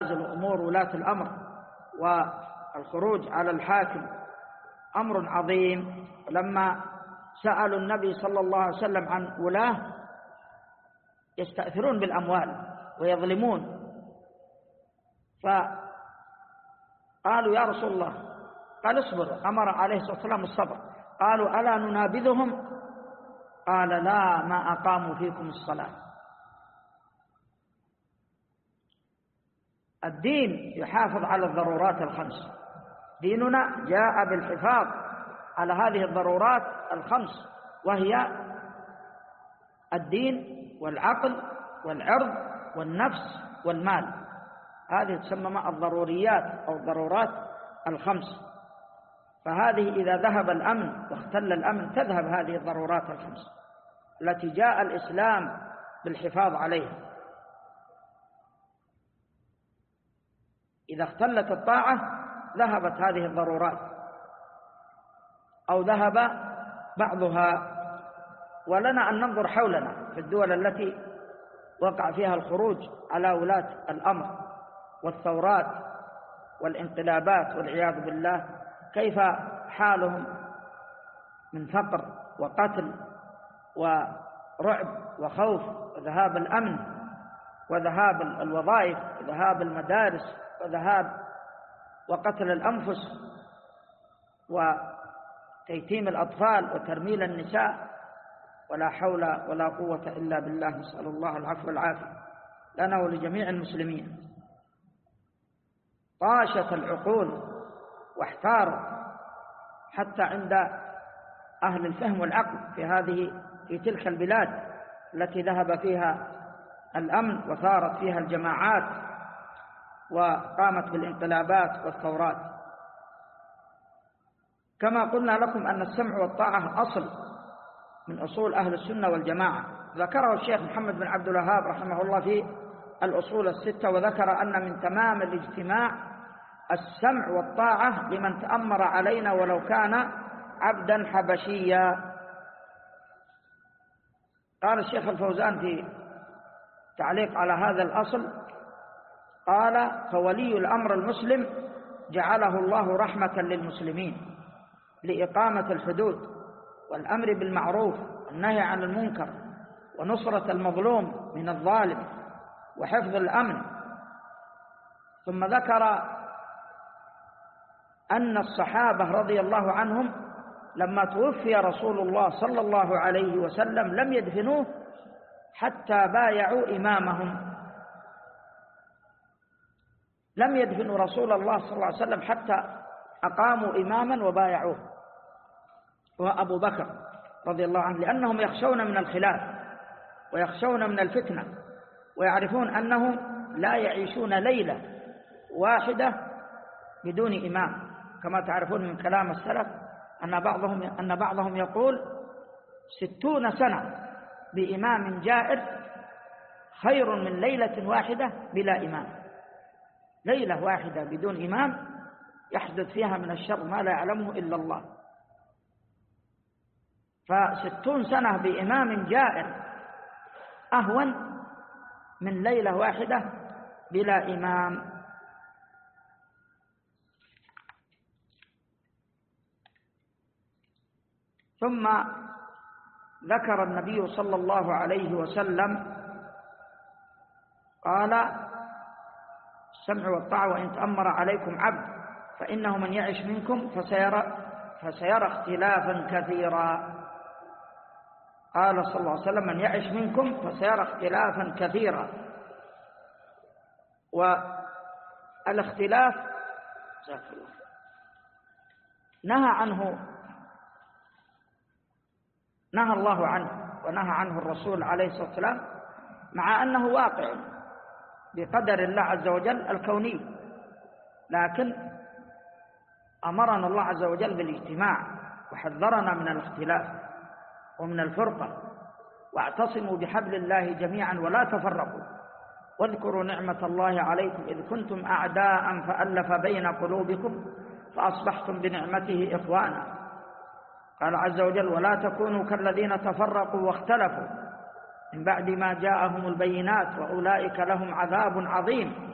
أمور ولاة الأمر والخروج على الحاكم أمر عظيم. لما سألوا النبي صلى الله عليه وسلم عن ولاة يستأثرون بالأموال ويظلمون، فقالوا يا رسول الله، قال اصبر، أمر عليه الصلاة والسلام الصبر. قالوا ألا ننابذهم؟ قال لا، ما أقاموا فيكم الصلاة. الدين يحافظ على الضرورات الخمس، ديننا جاء بالحفاظ على هذه الضرورات الخمس، وهي الدين والعقل والعرض والنفس والمال. هذه تسمى الضروريات أو الضرورات الخمس. فهذه إذا ذهب الأمن واختل الأمن تذهب هذه الضرورات الخمس التي جاء الإسلام بالحفاظ عليها. إذا اختلت الطاعة ذهبت هذه الضرورات أو ذهب بعضها. ولنا أن ننظر حولنا في الدول التي وقع فيها الخروج على ولاة الأمر والثورات والانقلابات والعياذ بالله، كيف حالهم من فقر وقتل ورعب وخوف وذهاب الأمن وذهاب الوظائف وذهاب المدارس وذهاب وقتل الأنفس وتيتيم الأطفال وترميل النساء. ولا حول ولا قوة إلا بالله، نسأل الله العفو والعافية لنا ولجميع المسلمين. طاشت العقول واحتاروا حتى عند أهل الفهم والعقل في تلك البلاد التي ذهب فيها الأمن وثارت فيها الجماعات وقامت بالانقلابات والثورات. كما قلنا لكم أن السمع والطاعة أصل من أصول أهل السنة والجماعة، ذكره الشيخ محمد بن عبد الوهاب رحمه الله في الأصول الستة، وذكر أن من تمام الاجتماع السمع والطاعة لمن تأمر علينا ولو كان عبدا حبشيا. قال الشيخ الفوزان في تعليق على هذا الأصل، قال فولي الأمر المسلم جعله الله رحمة للمسلمين لإقامة الحدود والأمر بالمعروف والنهي عن المنكر ونصرة المظلوم من الظالم وحفظ الأمن. ثم ذكر أن الصحابة رضي الله عنهم لما توفي رسول الله صلى الله عليه وسلم لم يدفنوه حتى بايعوا إمامهم، لم يدفنوا رسول الله صلى الله عليه وسلم حتى أقاموا إماما وبايعوه، وأبو بكر رضي الله عنه، لأنهم يخشون من الخلاف ويخشون من الفتنة، ويعرفون أنهم لا يعيشون ليلة واحدة بدون إمام، كما تعرفون من كلام السلف أن بعضهم يقول 60 سنة بإمام جائر خير من ليلة واحدة بلا إمام. ليلة واحدة بدون إمام يحدث فيها من الشر ما لا يعلمه إلا الله، ف60 سنة بإمام جائر أهون من ليلة واحدة بلا إمام. ثم ذكر النبي صلى الله عليه وسلم قال السمع والطاعة وإن تأمر عليكم عبد فإنه من يعش منكم فسيرى اختلافا كثيرا. قال صلى الله عليه وسلم من يعش منكم فسيرى اختلافا كثيرا. والاختلاف نهى الله عنه ونهى عنه الرسول عليه الصلاة والسلام، مع أنه واقع بقدر الله عز وجل الكوني، لكن أمرنا الله عز وجل بالاجتماع وحذرنا من الاختلاف ومن الفرقة، واعتصموا بحبل الله جميعا ولا تفرقوا واذكروا نعمة الله عليكم إذ كنتم أعداء فألف بين قلوبكم فأصبحتم بنعمته إخوانا. قال عز وجل ولا تكونوا كالذين تفرقوا واختلفوا من بعد ما جاءهم البينات وأولئك لهم عذاب عظيم.